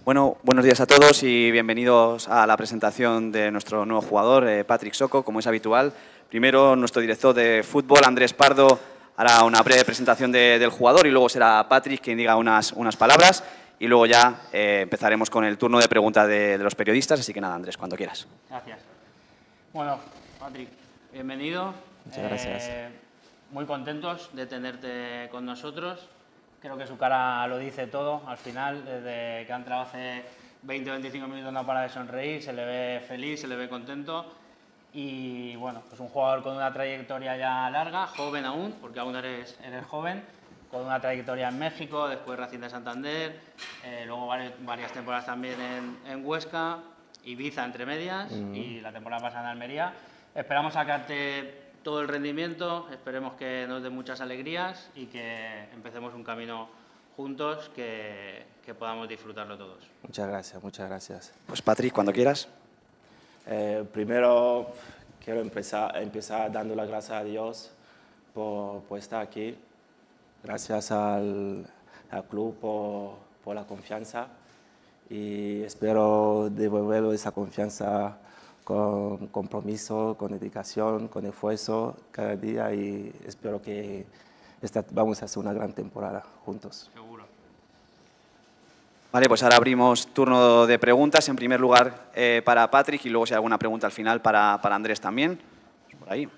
Bueno, buenos días a todos y bienvenidos a la presentación de nuestro nuevo jugador, Patrick Soko, como es habitual. Primero, nuestro director de fútbol, Andrés Pardo, hará una breve presentación del jugador y luego será Patrick quien diga unas palabras y luego ya empezaremos con el turno de preguntas de los periodistas. Así que nada, Andrés, cuando quieras. Gracias. Bueno, Patrick, bienvenido. Muchas gracias. Muy contentos de tenerte con nosotros. Creo que su cara lo dice todo. Al final, desde que ha entrado hace 20 o 25 minutos no para de sonreír, se le ve feliz, se le ve contento. Y bueno, pues un jugador con una trayectoria ya larga, joven aún, porque aún eres joven, con una trayectoria en México, después Racing de Santander, luego varias temporadas también en Huesca, Ibiza entre medias y la temporada pasada en Almería. Esperamos sacarte todo el rendimiento, esperemos que nos dé muchas alegrías y que empecemos un camino juntos que podamos disfrutarlo todos. Muchas gracias, muchas gracias. Pues Patrick, cuando quieras. Primero quiero empezar dando las gracias a Dios por estar aquí. Gracias al club por la confianza y espero devolver esa confianza con compromiso, con dedicación, con esfuerzo cada día y espero que vamos a hacer una gran temporada juntos. Seguro. Vale, pues ahora abrimos turno de preguntas. En primer lugar para Patrick y luego si hay alguna pregunta al final para Andrés también. Pues por ahí.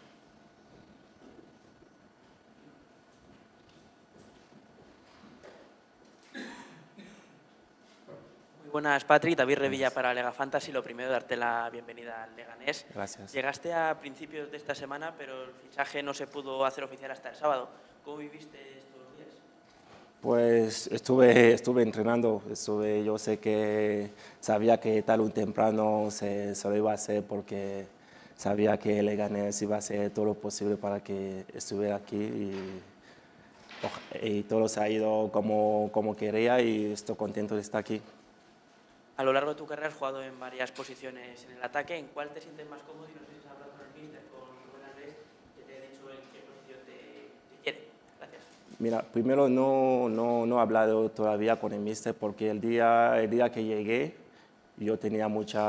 Buenas, Patrick. David Revilla para Lega Fantasy. Lo primero, darte la bienvenida al Leganés. Gracias. Llegaste a principios de esta semana, pero el fichaje no se pudo hacer oficial hasta el sábado. ¿Cómo viviste estos días? Pues estuve entrenando. Yo sé que sabía que tarde o temprano se lo iba a hacer porque sabía que Leganés iba a hacer todo lo posible para que estuviera aquí y todo se ha ido como quería y estoy contento de estar aquí. A lo largo de tu carrera has jugado en varias posiciones en el ataque. ¿En cuál te sientes más cómodo? Y no sé si has hablado con el míster, con Rubén Alves, que te ha dicho en qué posición te quiere. Gracias. Mira, primero no he hablado todavía con el míster porque el día que llegué yo tenía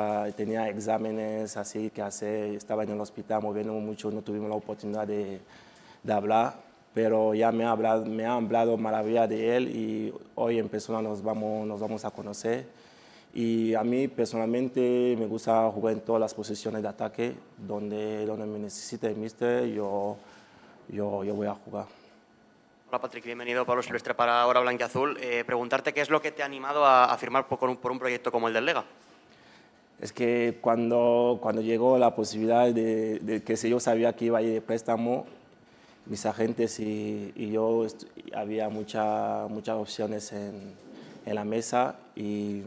exámenes así que hacer, estaba en el hospital moviéndome mucho, no tuvimos la oportunidad de hablar, pero ya me ha hablado maravilla de él y hoy en persona nos vamos a conocer. Y a mí personalmente me gusta jugar en todas las posiciones de ataque, donde me necesite el míster, yo voy a jugar. Hola Patrick, bienvenido Pablo Silvestre para Hora Blanquiazul. Preguntarte qué es lo que te ha animado a firmar por un proyecto como el del Lega. Es que cuando llegó la posibilidad de que si yo sabía que iba a ir de préstamo, mis agentes y yo, había muchas opciones en la mesa y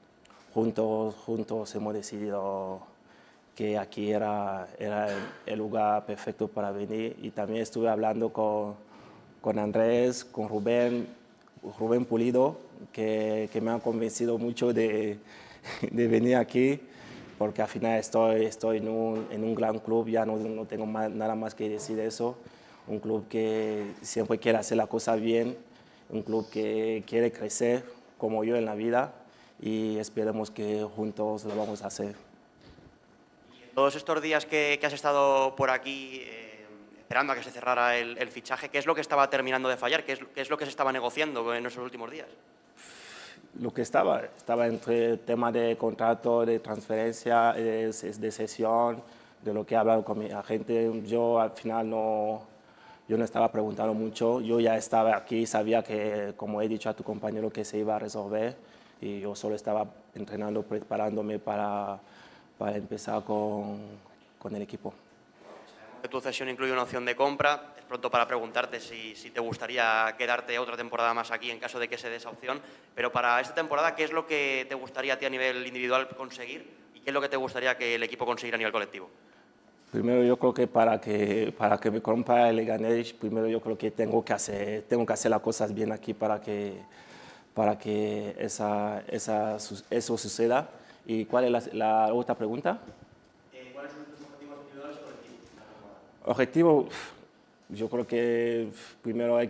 juntos hemos decidido que aquí era el lugar perfecto para venir y también estuve hablando con Andrés, con Rubén Pulido, que me han convencido mucho de venir aquí, porque al final estoy en un gran club, ya no tengo nada más que decir de eso, un club que siempre quiere hacer la cosa bien, un club que quiere crecer como yo en la vida y esperemos que juntos lo vamos a hacer. Todos estos días que has estado por aquí esperando a que se cerrara el fichaje, ¿qué es lo que estaba terminando de fallar? ¿Qué es lo que se estaba negociando en esos últimos días? Lo que estaba entre el tema de contrato, de transferencia, de cesión, de lo que he hablado con mi agente. Yo al final no estaba preguntando mucho, yo ya estaba aquí, sabía que, como he dicho a tu compañero, que se iba a resolver y yo solo estaba entrenando, preparándome para empezar con el equipo. Tu cesión incluye una opción de compra. Es pronto para preguntarte si te gustaría quedarte otra temporada más aquí en caso de que se dé esa opción. Pero para esta temporada, ¿qué es lo que te gustaría a ti a nivel individual conseguir y qué es lo que te gustaría que el equipo consiguiera a nivel colectivo? Primero yo creo que para que me compre el Leganés, primero yo creo que tengo que hacer las cosas bien aquí para que eso suceda. ¿Y cuál es la otra pregunta? ¿Cuáles son tus objetivos individuales y colectivos? Objetivo, yo creo que primero hay